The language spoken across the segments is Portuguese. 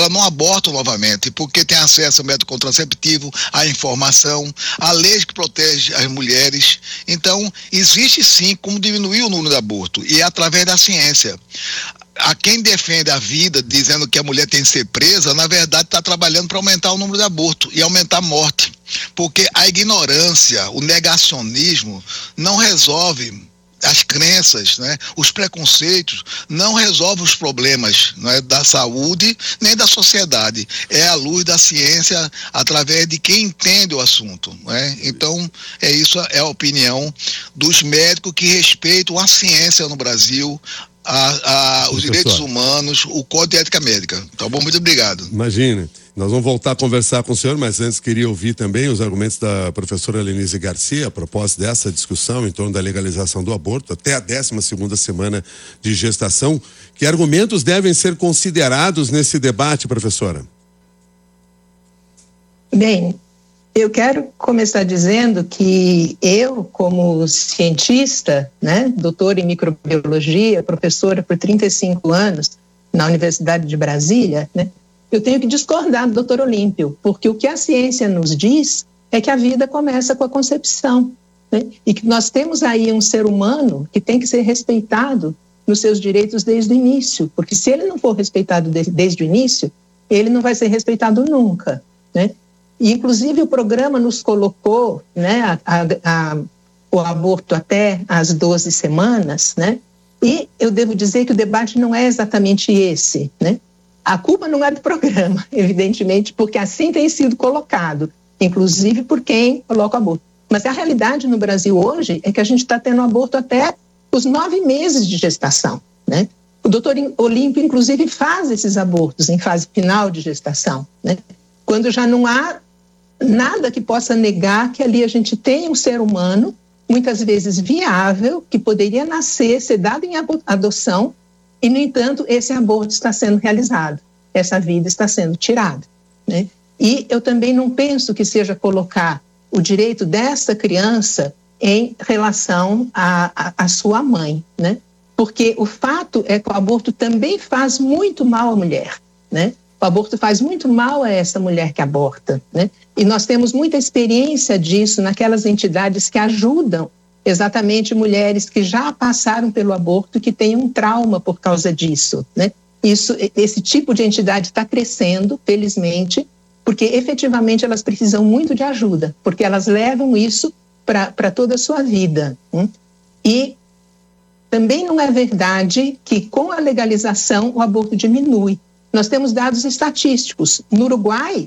ela não abortam novamente, porque tem acesso ao método contraceptivo, à informação, à lei que protege as mulheres. Então, existe sim como diminuir o número de aborto, e é através da ciência. A quem defende a vida, dizendo que a mulher tem que ser presa, na verdade está trabalhando para aumentar o número de aborto e aumentar a morte. Porque a ignorância, o negacionismo não resolve as crenças, né? Os preconceitos não resolvem os problemas, né? Da saúde nem da sociedade. É a luz da ciência através de quem entende o assunto, né? Então, isso é a opinião dos médicos que respeitam a ciência no Brasil, os direitos humanos, o Código de Ética Médica. Tá bom? Muito obrigado. Imagine. Nós vamos voltar a conversar com o senhor, mas antes queria ouvir também os argumentos da professora Lenise Garcia a propósito dessa discussão em torno da legalização do aborto até a 12ª semana de gestação. Que argumentos devem ser considerados nesse debate, professora? Bem, eu quero começar dizendo que eu, como cientista, né, doutora em microbiologia, professora por 35 anos na Universidade de Brasília, né, eu tenho que discordar do Dr. Olímpio, porque o que a ciência nos diz é que a vida começa com a concepção, né? E que nós temos aí um ser humano que tem que ser respeitado nos seus direitos desde o início, porque se ele não for respeitado desde o início, ele não vai ser respeitado nunca, né? E, inclusive, o programa nos colocou, né, o aborto até as 12 semanas, né? E eu devo dizer que o debate não é exatamente esse, né? A culpa não é do programa, evidentemente, porque assim tem sido colocado, inclusive por quem coloca o aborto. Mas a realidade no Brasil hoje é que a gente está tendo aborto até os 9 meses de gestação, né? O doutor Olímpio, inclusive, faz esses abortos em fase final de gestação, né? Quando já não há nada que possa negar que ali a gente tem um ser humano, muitas vezes viável, que poderia nascer, ser dado em adoção, e, no entanto, esse aborto está sendo realizado, essa vida está sendo tirada, né? E eu também não penso que seja colocar o direito dessa criança em relação à sua mãe, né? Porque o fato é que o aborto também faz muito mal à mulher, né? O aborto faz muito mal a essa mulher que aborta, né? E nós temos muita experiência disso naquelas entidades que ajudam exatamente mulheres que já passaram pelo aborto e que têm um trauma por causa disso, né? Esse tipo de entidade está crescendo, felizmente, porque efetivamente elas precisam muito de ajuda, porque elas levam isso para toda a sua vida, né? E também não é verdade que com a legalização o aborto diminui. Nós temos dados estatísticos. No Uruguai,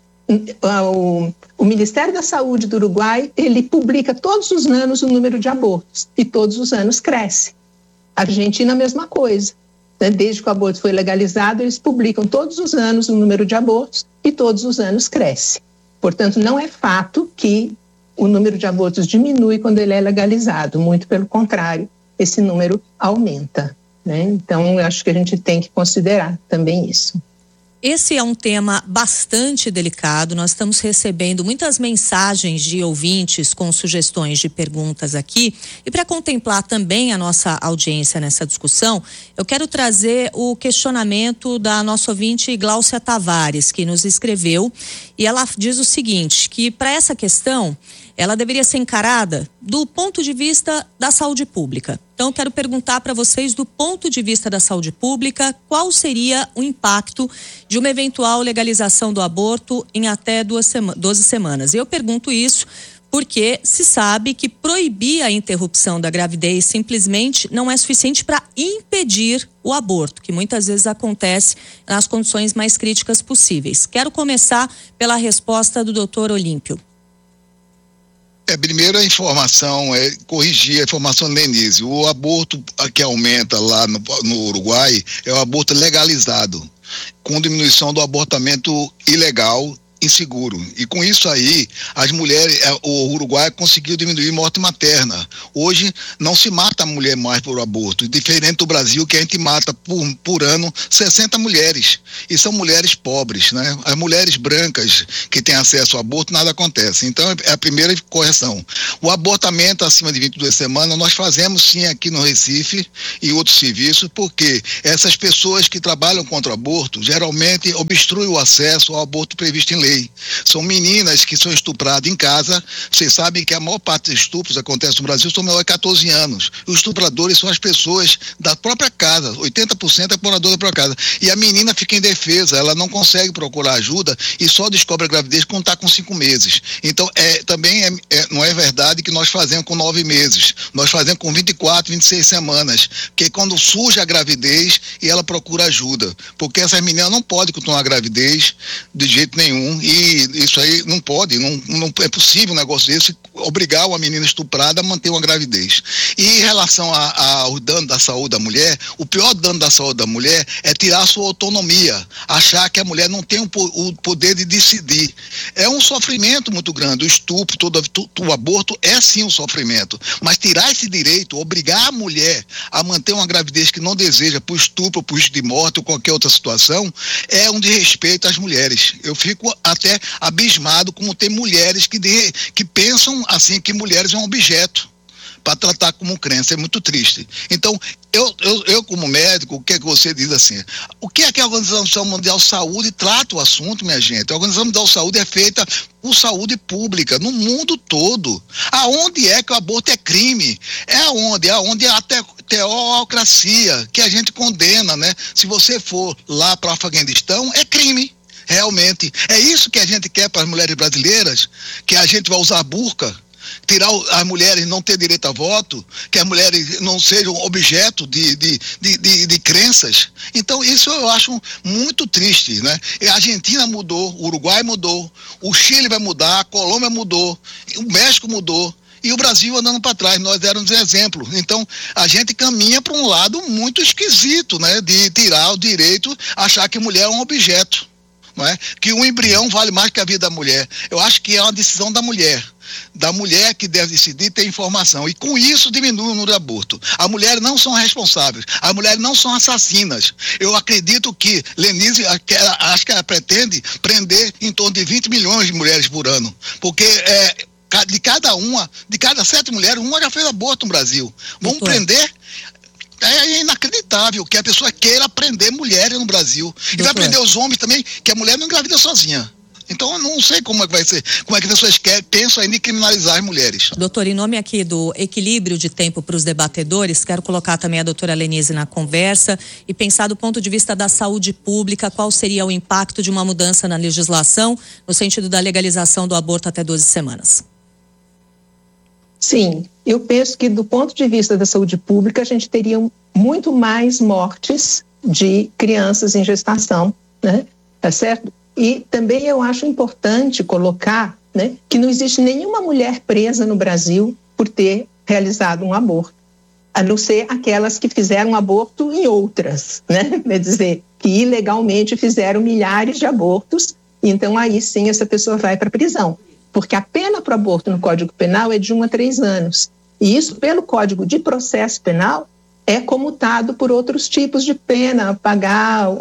o Ministério da Saúde do Uruguai, ele publica todos os anos o número de abortos e todos os anos cresce. A Argentina, a mesma coisa, né? Desde que o aborto foi legalizado, eles publicam todos os anos o número de abortos e todos os anos cresce. Portanto, não é fato que o número de abortos diminui quando ele é legalizado, muito pelo contrário, esse número aumenta, né? Então, eu acho que a gente tem que considerar também isso. Esse é um tema bastante delicado, nós estamos recebendo muitas mensagens de ouvintes com sugestões de perguntas aqui, e para contemplar também a nossa audiência nessa discussão, eu quero trazer o questionamento da nossa ouvinte Gláucia Tavares, que nos escreveu, e ela diz o seguinte, que para essa questão ela deveria ser encarada do ponto de vista da saúde pública. Então, eu quero perguntar para vocês, do ponto de vista da saúde pública, qual seria o impacto de uma eventual legalização do aborto em até 12 semanas. E eu pergunto isso porque se sabe que proibir a interrupção da gravidez simplesmente não é suficiente para impedir o aborto, que muitas vezes acontece nas condições mais críticas possíveis. Quero começar pela resposta do Dr. Olímpio. Primeiro a informação, corrigir a informação da Lenise. O aborto que aumenta lá no Uruguai é o aborto legalizado, com diminuição do abortamento ilegal inseguro. E com isso aí, as mulheres, o Uruguai conseguiu diminuir morte materna. Hoje não se mata a mulher mais por aborto, diferente do Brasil, que a gente mata por ano 60 mulheres. E são mulheres pobres, né? As mulheres brancas que têm acesso ao aborto, nada acontece. Então é a primeira correção. O abortamento acima de 22 semanas, nós fazemos sim aqui no Recife e outros serviços, porque essas pessoas que trabalham contra o aborto, geralmente obstruem o acesso ao aborto previsto em lei. São meninas que são estupradas em casa. Vocês sabem que a maior parte dos estupros acontece no Brasil são menores de 14 anos. Os estupradores são as pessoas da própria casa, 80% é morador da própria casa. E a menina fica indefesa, ela não consegue procurar ajuda e só descobre a gravidez quando está com 5 meses. Então, não é verdade que nós fazemos com 9 meses. Nós fazemos com 24, 26 semanas. Porque quando surge a gravidez e ela procura ajuda. Porque essas meninas não podem continuar a gravidez de jeito nenhum. E isso aí não pode, não é possível um negócio desse, obrigar uma menina estuprada a manter uma gravidez. E em relação ao dano da saúde da mulher, o pior dano da saúde da mulher é tirar a sua autonomia, achar que a mulher não tem o poder de decidir. É um sofrimento muito grande, o estupro, o aborto é sim um sofrimento, mas tirar esse direito, obrigar a mulher a manter uma gravidez que não deseja por estupro, por risco de morte ou qualquer outra situação, é um desrespeito às mulheres. Eu fico até abismado como tem mulheres que pensam assim, que mulheres é um objeto para tratar como crença. É muito triste. Então, eu como médico, o que é que você diz assim? O que é que a Organização Mundial de Saúde trata o assunto, minha gente? A Organização Mundial de Saúde é feita por saúde pública, no mundo todo. Aonde é que o aborto é crime? Aonde é a teocracia, que a gente condena, né? Se você for lá para o Afeganistão, é crime. Realmente. É isso que a gente quer para as mulheres brasileiras, que a gente vai usar burca, tirar as mulheres não ter direito a voto, que as mulheres não sejam objeto de crenças. Então isso eu acho muito triste, né? A Argentina mudou, o Uruguai mudou, o Chile vai mudar, a Colômbia mudou, o México mudou. E o Brasil andando para trás, nós éramos exemplo. Então, a gente caminha para um lado muito esquisito, né? De tirar o direito, achar que mulher é um objeto. Não é? Que um embrião vale mais que a vida da mulher. Eu acho que é uma decisão da mulher que deve decidir, ter informação, e com isso diminui o número de aborto. As mulheres não são responsáveis, as mulheres não são assassinas. Eu acredito que Lenise, acho que ela pretende prender em torno de 20 milhões de mulheres por ano, porque de cada 7 mulheres, uma já fez aborto no Brasil. Vamos prender? É inacreditável que a pessoa queira prender mulheres no Brasil. E vai prender os homens também, que a mulher não engravida sozinha. Então eu não sei como é que vai ser, como é que as pessoas pensam em criminalizar as mulheres. Doutor, em nome aqui do Equilíbrio de Tempo para os Debatedores, quero colocar também a doutora Lenise na conversa e pensar do ponto de vista da saúde pública, qual seria o impacto de uma mudança na legislação no sentido da legalização do aborto até 12 semanas. Sim, eu penso que do ponto de vista da saúde pública a gente teria muito mais mortes de crianças em gestação, né? Tá certo? E também eu acho importante colocar, né, que não existe nenhuma mulher presa no Brasil por ter realizado um aborto, a não ser aquelas que fizeram aborto em outras, né? Quer dizer, que ilegalmente fizeram milhares de abortos, então aí sim essa pessoa vai para a prisão. Porque a pena para o aborto no Código Penal é de 1 a 3 anos. E isso, pelo Código de Processo Penal, é comutado por outros tipos de pena, pagar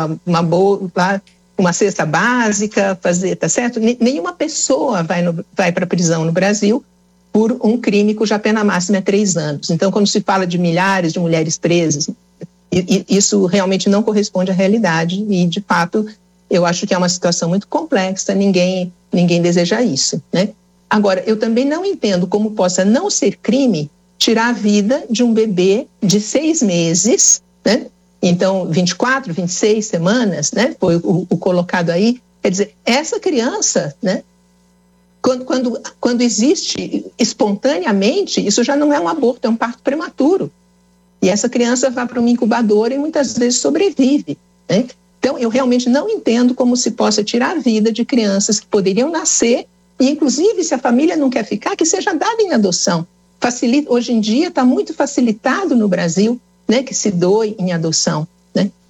uma cesta básica, fazer, tá certo? Nenhuma pessoa vai para a prisão no Brasil por um crime cuja pena máxima é 3 anos. Então, quando se fala de milhares de mulheres presas, isso realmente não corresponde à realidade e, de fato, eu acho que é uma situação muito complexa, ninguém deseja isso, né? Agora, eu também não entendo como possa não ser crime tirar a vida de um bebê de 6 meses, né? Então, 24, 26 semanas, né? Foi o colocado aí. Quer dizer, essa criança, né? Quando existe espontaneamente, isso já não é um aborto, é um parto prematuro. E essa criança vai para uma incubadora e muitas vezes sobrevive, né? Então, eu realmente não entendo como se possa tirar a vida de crianças que poderiam nascer e, inclusive, se a família não quer ficar, que seja dada em adoção. Hoje em dia está muito facilitado no Brasil, né, que se doe em adoção, né?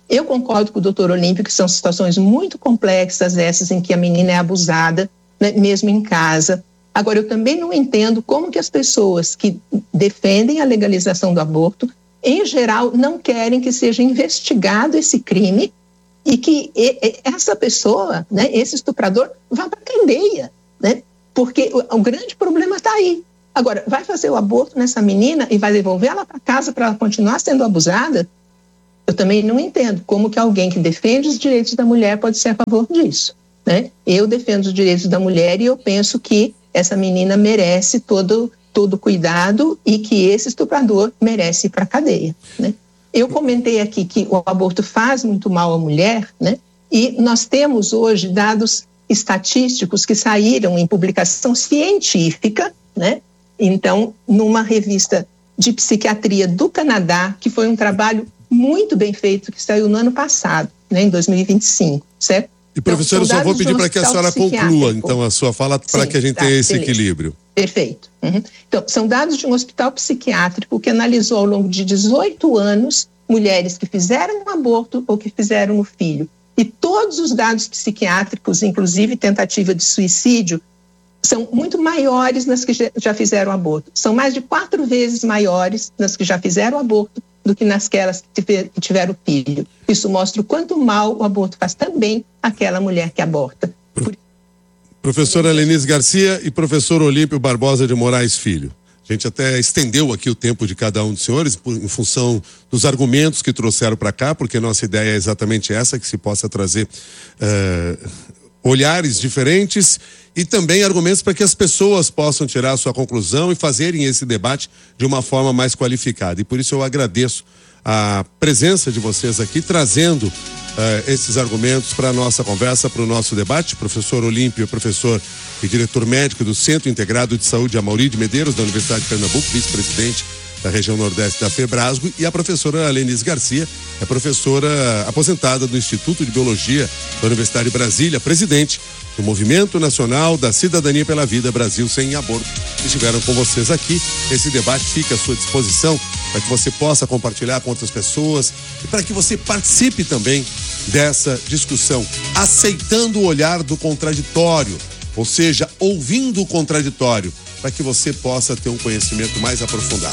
Eu concordo com o doutor Olímpio que são situações muito complexas essas em que a menina é abusada, né, mesmo em casa. Agora, eu também não entendo como que as pessoas que defendem a legalização do aborto, em geral, não querem que seja investigado esse crime e que essa pessoa, né, esse estuprador, vá para a cadeia, né? Porque o grande problema está aí. Agora, vai fazer o aborto nessa menina e vai devolver ela para casa para ela continuar sendo abusada? Eu também não entendo como que alguém que defende os direitos da mulher pode ser a favor disso, né? Eu defendo os direitos da mulher e eu penso que essa menina merece todo cuidado e que esse estuprador merece ir para a cadeia, né? Eu comentei aqui que o aborto faz muito mal à mulher, né? E nós temos hoje dados estatísticos que saíram em publicação científica, né? Então, numa revista de psiquiatria do Canadá, que foi um trabalho muito bem feito, que saiu no ano passado, né, em 2025, certo? E, professora, eu só vou pedir para que a senhora conclua, então, a sua fala, para que a gente tenha esse equilíbrio. Perfeito. Então, são dados de um hospital psiquiátrico que analisou ao longo de 18 anos mulheres que fizeram um aborto ou que fizeram um filho. E todos os dados psiquiátricos, inclusive tentativa de suicídio, são muito maiores nas que já fizeram aborto. São mais de 4 vezes maiores nas que já fizeram aborto do que nasquelas que tiveram filho. Isso mostra o quanto mal o aborto faz também àquela mulher que aborta. Professora Lenise Garcia e professor Olímpio Barbosa de Moraes Filho. A gente até estendeu aqui o tempo de cada um dos senhores em função dos argumentos que trouxeram para cá, porque nossa ideia é exatamente essa, que se possa trazer olhares diferentes e também argumentos para que as pessoas possam tirar a sua conclusão e fazerem esse debate de uma forma mais qualificada. E por isso eu agradeço a presença de vocês aqui, trazendo esses argumentos para a nossa conversa, para o nosso debate. Professor Olímpio, professor e diretor médico do Centro Integrado de Saúde Amaury de Medeiros, da Universidade de Pernambuco, vice-presidente da região nordeste da FEBRASGO, e a professora Lenise Garcia, é professora aposentada do Instituto de Biologia da Universidade de Brasília, presidente do Movimento Nacional da Cidadania pela Vida Brasil Sem Aborto. Estiveram com vocês aqui. Esse debate fica à sua disposição para que você possa compartilhar com outras pessoas e para que você participe também dessa discussão, aceitando o olhar do contraditório, ou seja, ouvindo o contraditório, para que você possa ter um conhecimento mais aprofundado.